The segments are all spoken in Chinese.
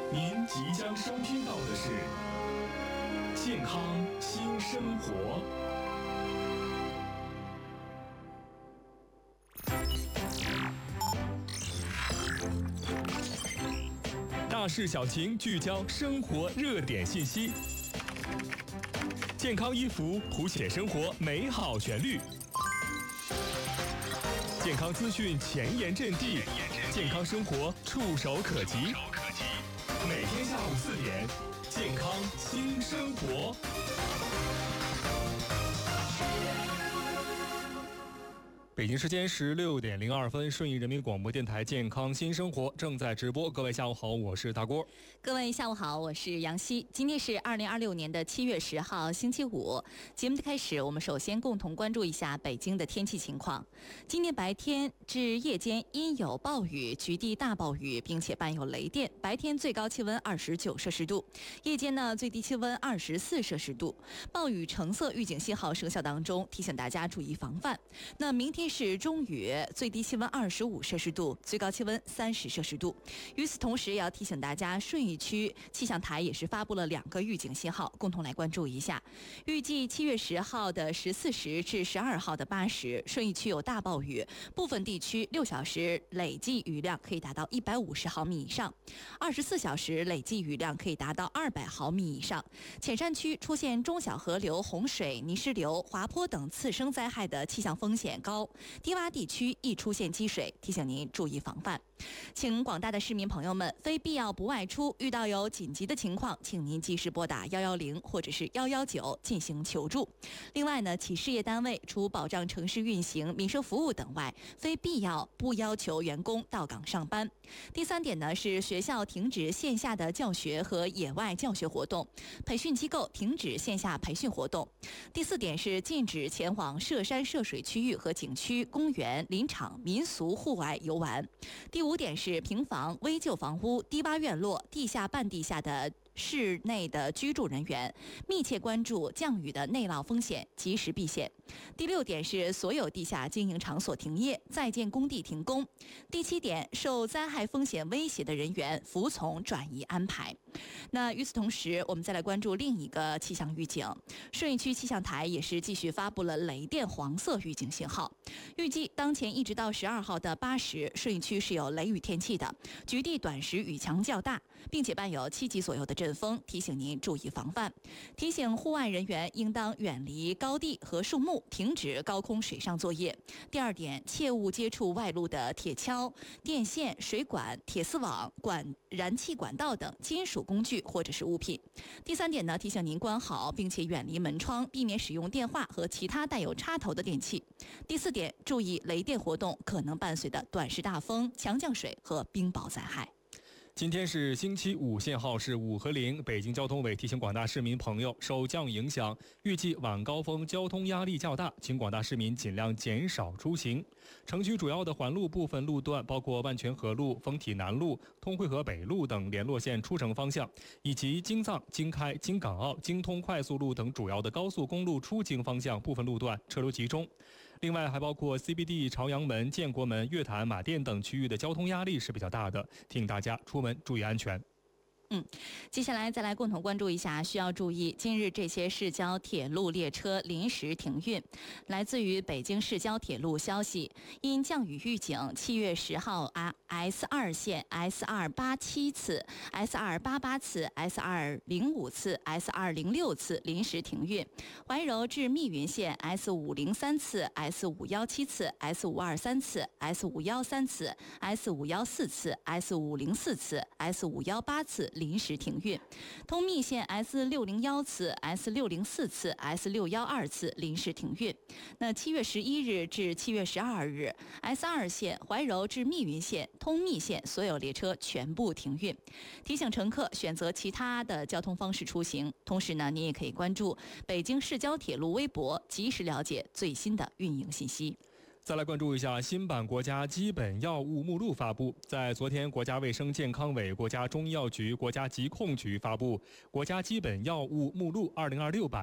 您即将收听到的是健康新生活。大事小情，聚焦生活热点信息。健康衣服谱写生活美好旋律，健康资讯前沿阵地，健康生活触手可及。每天下午4点，健康新生活。北京时间16点02分，顺义人民广播电台健康新生活正在直播。各位下午好，我是大郭。 各位下午好，我是杨希。今天是2026年的7月10号，星期五。节目的开始，我们首先共同关注一下北京的天气情况。今天白天至夜间阴有暴雨，局地大暴雨，并且伴有雷电。白天最高气温29摄氏度，夜间呢最低气温24摄氏度。暴雨橙色预警信号生效当中，提醒大家注意防范。那明天是中雨，最低气温25摄氏度，最高气温30摄氏度。与此同时，也要提醒大家，顺义区气象台也是发布了2个预警信号，共同来关注一下。预计7月10号的14时至12号的8时，顺义区有大暴雨，部分地区6小时累计雨量可以达到150毫米以上，24小时累计雨量可以达到200毫米以上。浅山区出现中小河流洪水、泥石流、滑坡等次生灾害的气象风险高，低洼地区易出现积水，提醒您注意防范。请广大的市民朋友们非必要不外出，遇到有紧急的情况，请您及时拨打110或者是119进行求助。另外呢，企事业单位除保障城市运行、民生服务等外，非必要不要求员工到岗上班。第3点呢，是学校停止线下的教学和野外教学活动，培训机构停止线下培训活动。第4点是禁止前往涉山涉水区域和景区、公园、林场、民俗户外游玩。第5点是平房、危旧房屋、低洼院落、地下半地下的室内的居住人员密切关注降雨的内涝风险，及时避险。第6点是所有地下经营场所停业，在建工地停工。第7点，受灾害风险威胁的人员服从转移安排。那与此同时，我们再来关注另一个气象预警。顺义区气象台也是继续发布了雷电黄色预警信号。预计当前一直到12号的8时，顺义区是有雷雨天气的，局地短时雨强较大，并且伴有7级左右的阵风，提醒您注意防范。提醒户外人员应当远离高地和树木，停止高空水上作业。第2点，切勿接触外露的铁锹、电线、水管、铁丝网、燃气管道等金属工具或者是物品。第3点呢，提醒您关好并且远离门窗，避免使用电话和其他带有插头的电器。第4点，注意雷电活动可能伴随的短时大风、强降水和冰雹灾害。 今天是星期五，限号是5和0。北京交通委提醒广大市民朋友，受降雨影响，预计晚高峰交通压力较大，请广大市民尽量减少出行。城区主要的环路部分路段，包括万泉河路、丰体南路、通惠河北路等联络线出城方向，以及京藏、京开、京港澳、京通快速路等主要的高速公路出京方向部分路段车流集中。另外还包括 CBD、朝阳门、建国门、月坛、马甸等区域的交通压力是比较大的，提醒大家出门注意安全。 接下来再来共同关注一下需要注意今日这些市郊铁路列车临时停运。来自于北京市郊铁路消息，因降雨预警，7月10号S2线 S287 次、S288 次、S205 次、S206 次临时停运。怀柔至密云线 S503 次、S517 次、S523 次、S513 次、S514 次、S504 次、S518 次临时停运。通密线 S601 次、S604 次、S612 次临时停运。那7月11日至7月12日 S2线怀柔至密云线、通密线所有列车全部停运。提醒乘客选择其他的交通方式出行。同时呢，您也可以关注北京市郊铁路微博，及时了解最新的运营信息。 再来关注一下新版国家基本药物目录发布。在昨天，国家卫生健康委、国家中医药局、国家疾控局发布国家基本药物目录2026版。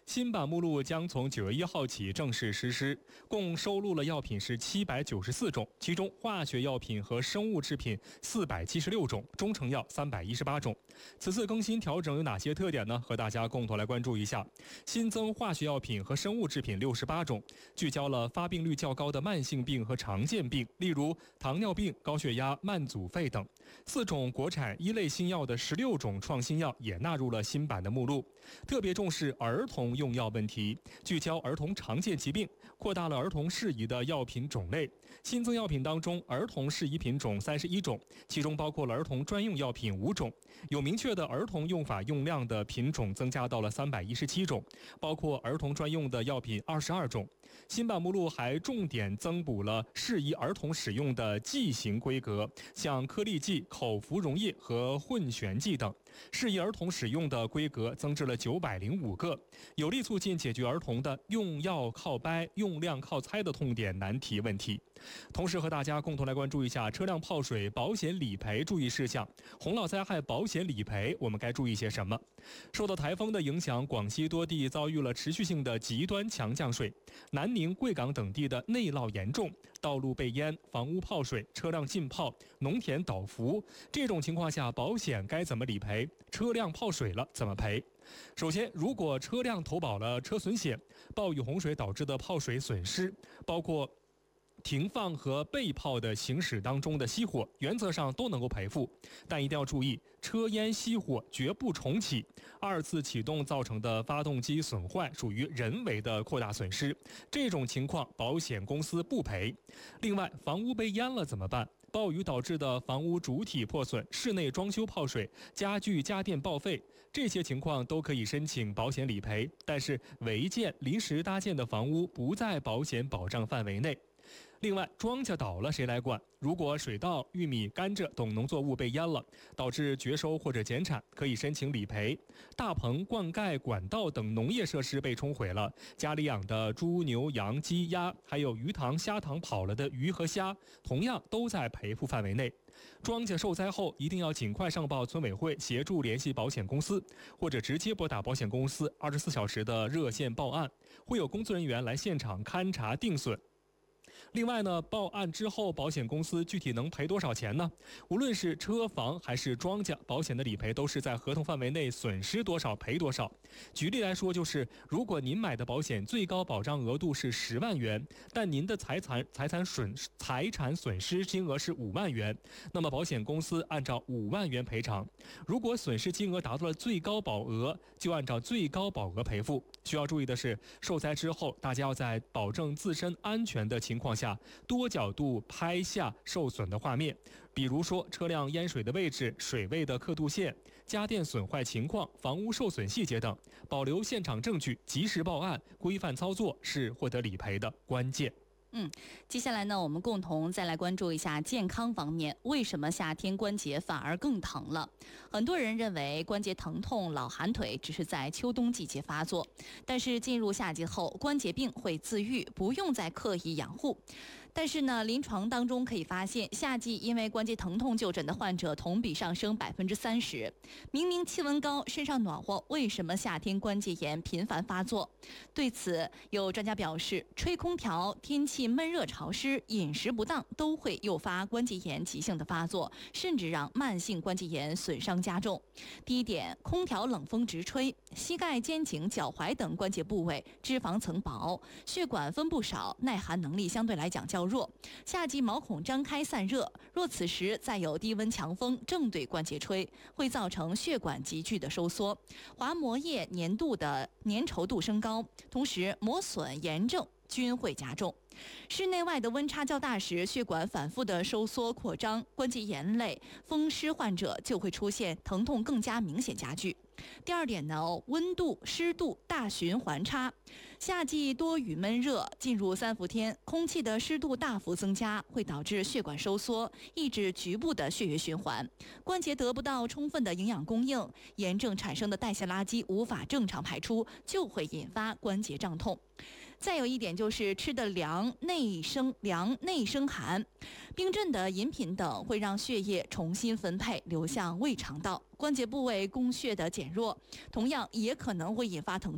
新版目录将从9月1号起正式实施，共收录了药品是794种，其中化学药品和生物制品476种，中成药318种。此次更新调整有哪些特点呢？和大家共同来关注一下。新增化学药品和生物制品68种，聚焦了发病率较高的慢性病和常见病，例如糖尿病、高血压、慢阻肺等。4种国产一类新药的16种创新药也纳入了新版的目录，特别重视儿童用药问题，聚焦儿童常见疾病，扩大了儿童适宜的药品种类。新增药品当中，儿童适宜品种31种，其中包括了儿童专用药品5种，有明确的儿童用法用量的品种增加到了317种，包括儿童专用的药品22种。新版目录还重点增补了适宜儿童使用的剂型规格，像颗粒剂、口服溶液和混悬剂等。适宜儿童使用的规格增至了905个，有力促进解决儿童的用药靠掰、用量靠猜的痛点难题问题。同时和大家共同来关注一下车辆泡水保险理赔注意事项。洪涝灾害保险理赔我们该注意些什么？受到台风的影响，广西多地遭遇了持续性的极端强降水，南宁、贵港等地的内涝严重，道路被淹，房屋泡水，车辆浸泡，农田倒伏。这种情况下，保险该怎么理赔？车辆泡水了怎么赔？首先，如果车辆投保了车损险，暴雨洪水导致的泡水损失，包括停放和被泡的行驶当中的熄火，原则上都能够赔付，但一定要注意，车烟熄火绝不重启，二次启动造成的发动机损坏属于人为的扩大损失，这种情况保险公司不赔。另外，房屋被淹了怎么办？暴雨导致的房屋主体破损、室内装修泡水、家具家电报废，这些情况都可以申请保险理赔，但是违建、临时搭建的房屋不在保险保障范围内。另外，庄稼倒了谁来管？如果水稻、玉米、甘蔗等农作物被淹了，导致绝收或者减产，可以申请理赔。大棚、灌溉、管道等农业设施被冲毁了，家里养的猪、牛、羊、鸡、鸭，还有鱼塘、虾塘跑了的鱼和虾，同样都在赔付范围内。庄稼受灾后，一定要尽快上报村委会，协助联系保险公司，或者直接拨打保险公司24小时的热线报案，会有工作人员来现场勘查定损。另外呢，报案之后，保险公司具体能赔多少钱呢？无论是车房还是庄稼，保险的理赔都是在合同范围内，损失多少赔多少。举例来说，就是如果您买的保险最高保障额度是10万元，但您的财产损失金额是5万元，那么保险公司按照5万元赔偿。如果损失金额达到了最高保额，就按照最高保额赔付。需要注意的是，受灾之后，大家要在保证自身安全的情况下，多角度拍下受损的画面，比如说车辆淹水的位置、水位的刻度线、家电损坏情况、房屋受损细节等，保留现场证据，及时报案，规范操作是获得理赔的关键。 接下来呢，我们共同再来关注一下健康方面。为什么夏天关节反而更疼了？很多人认为关节疼痛、老寒腿只是在秋冬季节发作，但是进入夏季后，关节病会自愈，不用再刻意养护。但是呢，临床当中可以发现，夏季因为关节疼痛就诊的患者同比上升30%。明明气温高，身上暖和，为什么夏天关节炎频繁发作？对此，有专家表示，吹空调、天气闷热潮湿、饮食不当都会诱发关节炎急性的发作，甚至让慢性关节炎损伤加重。第一点，空调冷风直吹，膝盖、肩颈、脚踝等关节部位脂肪层薄，血管分布少，耐寒能力相对来讲较弱。夏季毛孔张开散热，若此时再有低温强风正对关节吹，会造成血管急剧的收缩，滑膜液粘稠度升高，同时磨损炎症均会加重。室内外的温差较大时，血管反复的收缩扩张，关节炎类风湿患者就会出现疼痛更加明显加剧。第二点呢，温度、湿度大循环差。夏季多雨闷热，进入3伏天，空气的湿度大幅增加，会导致血管收缩，抑制局部的血液循环，关节得不到充分的营养供应，炎症产生的代谢垃圾无法正常排出，就会引发关节胀痛。再有一点就是吃的凉内生寒，冰镇的饮品等会让血液重新分配流向胃肠道，关节部位供血的减弱，同样也可能会引发疼痛。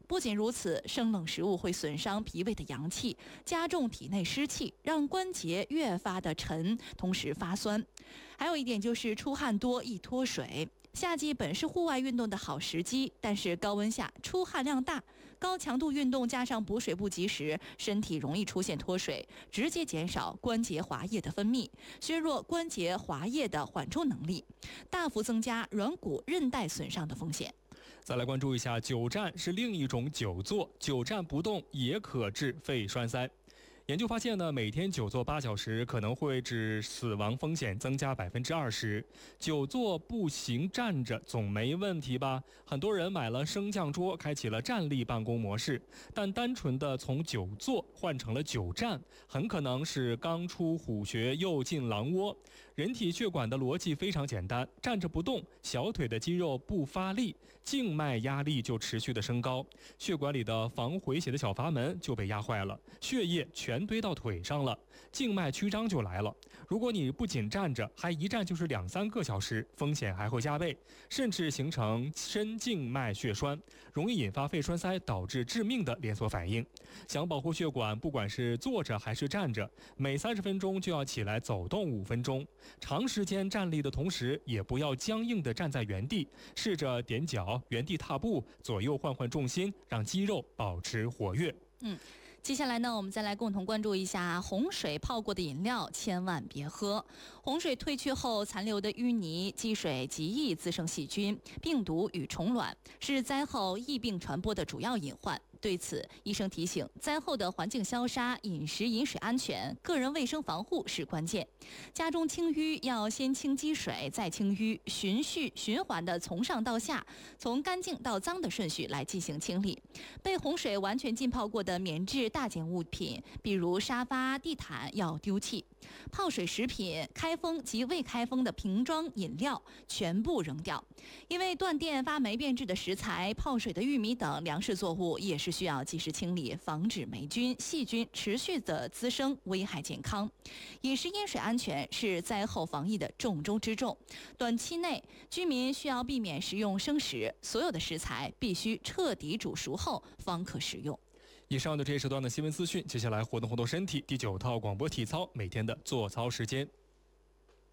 不仅如此，生冷食物会损伤脾胃的阳气，加重体内湿气，让关节越发的沉，同时发酸。还有一点就是出汗多易脱水。夏季本是户外运动的好时机，但是高温下出汗量大，高强度运动加上补水不及时，身体容易出现脱水，直接减少关节滑液的分泌，削弱关节滑液的缓冲能力，大幅增加软骨韧带损伤的风险。 再来关注一下，久站是另一种久坐，久站不动也可致肺栓塞。研究发现呢，每天久坐8小时可能会致死亡风险增加20%。久坐步行站着总没问题吧？很多人买了升降桌，开启了站立办公模式，但单纯的从久坐换成了久站，很可能是刚出虎穴又进狼窝。人体血管的逻辑非常简单，站着不动，小腿的肌肉不发力，静脉压力就持续的升高，血管里的防回血的小阀门就被压坏了，血液全堆到腿上了，静脉曲张就来了。如果你不仅站着，还一站就是2-3个小时，风险还会加倍，甚至形成深静脉血栓，容易引发肺栓塞，导致致命的连锁反应。想保护血管，不管是坐着还是站着，每30分钟就要起来走动5分钟。长时间站立的同时，也不要僵硬地站在原地，试着踮脚、原地踏步，左右换换重心，让肌肉保持活跃。 接下来呢，我们再来共同关注一下洪水泡过的饮料，千万别喝。洪水退去后残留的淤泥、积水极易滋生细菌、病毒与虫卵，是灾后疫病传播的主要隐患。对此，医生提醒，灾后的环境消杀、饮食饮水安全、个人卫生防护是关键。家中清淤要先清积水，再清淤，循序循环的从上到下，从干净到脏的顺序来进行清理。被洪水完全浸泡过的棉质大件物品，比如沙发、地毯要丢弃。泡水食品、开封及未开封的瓶装饮料全部扔掉。因为断电发霉变质的食材、泡水的玉米等粮食作物也是需要及时清理，防止霉菌、细菌持续的滋生，危害健康。饮食饮水安全是灾后防疫的重中之重。短期内，居民需要避免食用生食，所有的食材必须彻底煮熟后方可食用。 以上就这一时段的新闻资讯，接下来活动身体第9套广播体操每天的做操时间。